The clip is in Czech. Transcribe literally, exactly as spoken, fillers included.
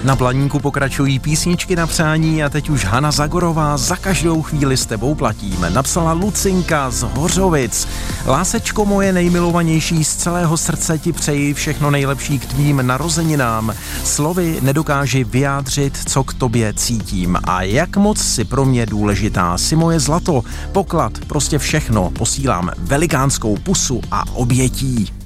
Na Planíku pokračují písničky na přání a teď už Hana Zagorová Za každou chvíli s tebou platím. Napsala Lucinka z Hořovic. Lásečko moje nejmilovanější, z celého srdce ti přeji všechno nejlepší k tvým narozeninám. Slovy nedokáži vyjádřit, co k tobě cítím a jak moc si pro mě důležitá. Si moje zlato, poklad, prostě všechno. Posílám velikánskou pusu a obětí.